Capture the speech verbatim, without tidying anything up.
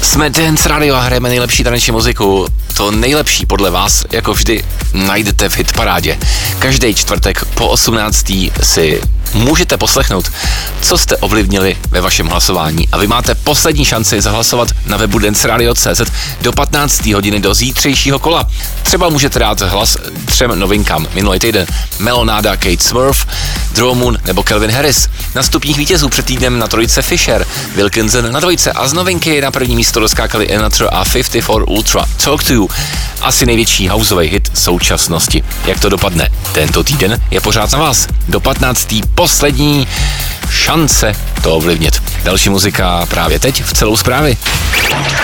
Jsme Dance Radio a hrajeme nejlepší taneční muziku. To nejlepší podle vás, jako vždy, najdete v hitparádě. Každý čtvrtek po osmnácté si můžete poslechnout, co jste ovlivnili ve vašem hlasování. A vy máte poslední šanci zahlasovat na webu dance radio tečka cé zet do patnácté hodiny do zítřejšího kola. Třeba můžete dát hlas třem novinkám. Minulý týden Melonada, Kate Smurf, Drew Moon nebo Calvin Harris. Na stupních vítězů před týdnem na trojce Fisher, Wilkinson na dvojce a z novinky na první místo doskákali Enatra a padesát čtyři Ultra. Talk to You. Asi největší houseový hit současnosti. Jak to dopadne tento týden je pořád na vás. Do patnácté poslední šance to ovlivnit. Další muzika právě teď v celou zprávy.